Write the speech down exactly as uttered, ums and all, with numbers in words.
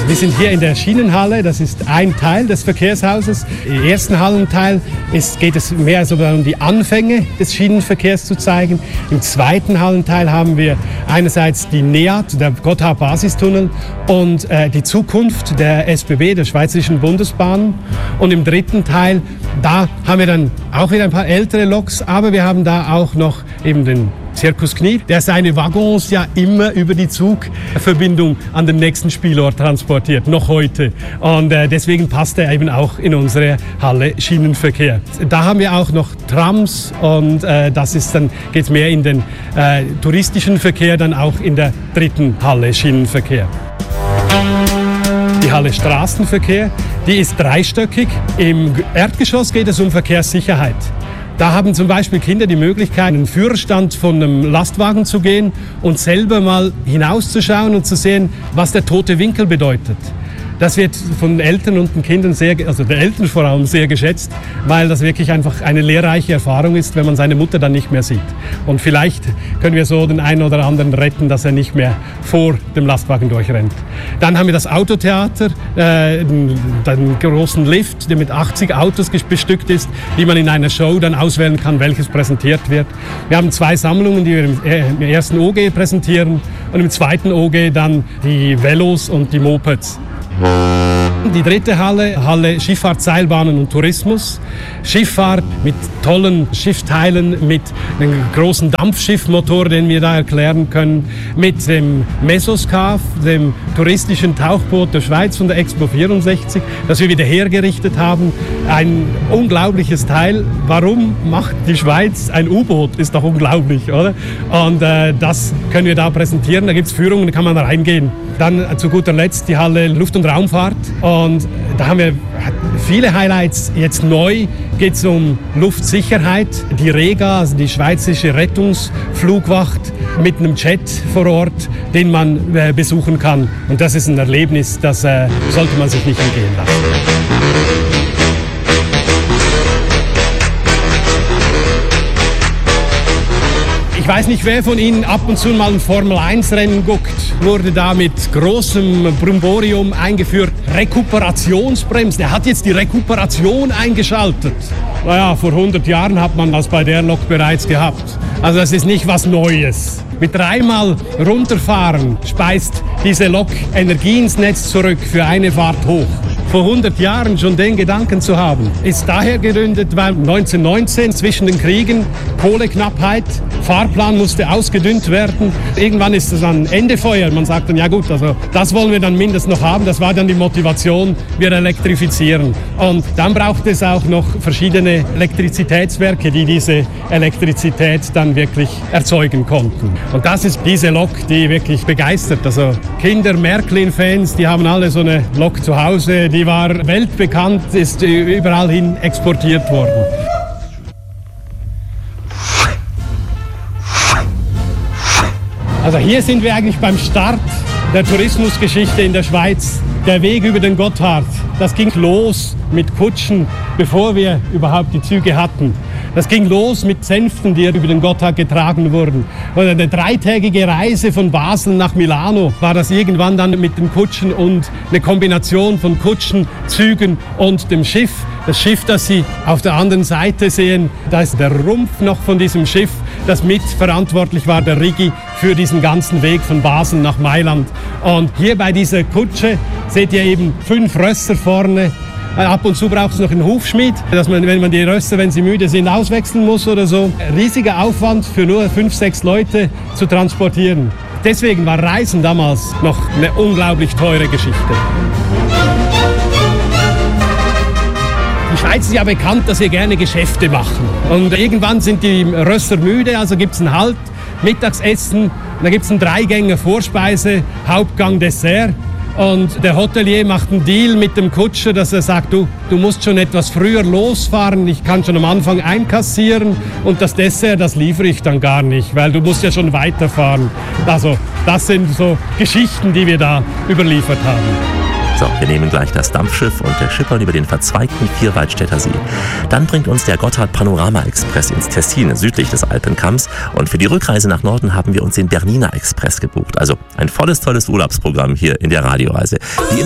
Wir sind hier in der Schienenhalle, das ist ein Teil des Verkehrshauses. Im ersten Hallenteil ist, geht es mehr so um die Anfänge des Schienenverkehrs zu zeigen. Im zweiten Hallenteil haben wir einerseits die NEAT, der Gotthard-Basistunnel, und äh, die Zukunft der S B B, der Schweizerischen Bundesbahnen. Und im dritten Teil, da haben wir dann auch wieder ein paar ältere Loks, aber wir haben da auch noch eben den Circus Knie, der seine Waggons ja immer über die Zugverbindung an den nächsten Spielort transportiert, noch heute. Und äh, deswegen passt er eben auch in unsere Halle Schienenverkehr. Da haben wir auch noch Trams und äh, das ist dann, geht mehr in den äh, touristischen Verkehr, dann auch in der dritten Halle Schienenverkehr. Die Halle Straßenverkehr, die ist dreistöckig. Im Erdgeschoss geht es um Verkehrssicherheit. Da haben zum Beispiel Kinder die Möglichkeit, in den Führerstand von einem Lastwagen zu gehen und selber mal hinauszuschauen und zu sehen, was der tote Winkel bedeutet. Das wird von Eltern und den Kindern sehr, also den Eltern vor allem sehr geschätzt, weil das wirklich einfach eine lehrreiche Erfahrung ist, wenn man seine Mutter dann nicht mehr sieht. Und vielleicht können wir so den einen oder anderen retten, dass er nicht mehr vor dem Lastwagen durchrennt. Dann haben wir das Autotheater, äh, den, den großen Lift, der mit achtzig Autos bestückt ist, die man in einer Show dann auswählen kann, welches präsentiert wird. Wir haben zwei Sammlungen, die wir im, äh, im ersten O G präsentieren und im zweiten O G dann die Velos und die Mopeds. Die dritte Halle, Halle Schifffahrt, Seilbahnen und Tourismus. Schifffahrt mit tollen Schiffteilen, mit einem großen Dampfschiffmotor, den wir da erklären können, mit dem Mesoskav, dem touristischen Tauchboot der Schweiz von der Expo vierundsechzig, das wir wieder hergerichtet haben. Ein unglaubliches Teil. Warum macht die Schweiz ein U-Boot? Ist doch unglaublich, oder? Und äh, das können wir da präsentieren. Da gibt es Führungen, da kann man reingehen. Dann äh, zu guter Letzt die Halle Luft- und Raumfahrt. Und da haben wir viele Highlights. Jetzt neu geht es um Luftsicherheit. Die Rega, also die Schweizerische Rettungsflugwacht, mit einem Jet vor Ort, den man äh, besuchen kann. Und das ist ein Erlebnis, das äh, sollte man sich nicht entgehen lassen. Ich weiß nicht, wer von Ihnen ab und zu mal ein Formel eins Rennen guckt. Wurde da mit großem Brimborium eingeführt. Rekuperationsbremsen. Er hat jetzt die Rekuperation eingeschaltet. Naja, vor hundert Jahren hat man das bei der Lok bereits gehabt. Also das ist nicht was Neues. Mit dreimal runterfahren speist diese Lok Energie ins Netz zurück für eine Fahrt hoch. Vor hundert Jahren schon den Gedanken zu haben, ist daher gegründet, weil neunzehnhundertneunzehn zwischen den Kriegen Kohleknappheit, Fahrplan musste ausgedünnt werden. Irgendwann ist es dann Ende Feuer. Man sagt dann, ja gut, also das wollen wir dann mindestens noch haben. Das war dann die Motivation, wir elektrifizieren. Und dann braucht es auch noch verschiedene Elektrizitätswerke, die diese Elektrizität dann wirklich erzeugen konnten. Und das ist diese Lok, die wirklich begeistert. Also Kinder, Märklin-Fans, die haben alle so eine Lok zu Hause. Die war weltbekannt, ist überall hin exportiert worden. Also hier sind wir eigentlich beim Start der Tourismusgeschichte in der Schweiz. Der Weg über den Gotthard, das ging los mit Kutschen, bevor wir überhaupt die Züge hatten. Das ging los mit Sänften, die über den Gotthard getragen wurden. Und eine dreitägige Reise von Basel nach Milano war das irgendwann dann mit den Kutschen und eine Kombination von Kutschen, Zügen und dem Schiff. Das Schiff, das Sie auf der anderen Seite sehen, da ist der Rumpf noch von diesem Schiff, das mitverantwortlich war, der Rigi, für diesen ganzen Weg von Basel nach Mailand. Und hier bei dieser Kutsche seht ihr eben fünf Rösser vorne. Ab und zu braucht es noch einen Hufschmied, dass man, wenn man die Rösser, wenn sie müde sind, auswechseln muss oder so. Riesiger Aufwand für nur fünf, sechs Leute zu transportieren. Deswegen war Reisen damals noch eine unglaublich teure Geschichte. Die Schweiz ist ja bekannt, dass wir gerne Geschäfte machen. Und irgendwann sind die Rösser müde, also gibt es einen Halt, Mittagsessen, dann gibt es einen Dreigänger Vorspeise, Hauptgang, Dessert. Und der Hotelier macht einen Deal mit dem Kutscher, dass er sagt, du, du musst schon etwas früher losfahren, ich kann schon am Anfang einkassieren und das Dessert, das liefere ich dann gar nicht, weil du musst ja schon weiterfahren. Also das sind so Geschichten, die wir da überliefert haben. So, wir nehmen gleich das Dampfschiff und der schippern über den verzweigten Vierwaldstätter See. Dann bringt uns der Gotthard Panorama Express ins Tessin, südlich des Alpenkamms. Und für die Rückreise nach Norden haben wir uns den Bernina Express gebucht. Also ein volles, tolles Urlaubsprogramm hier in der Radioreise. Die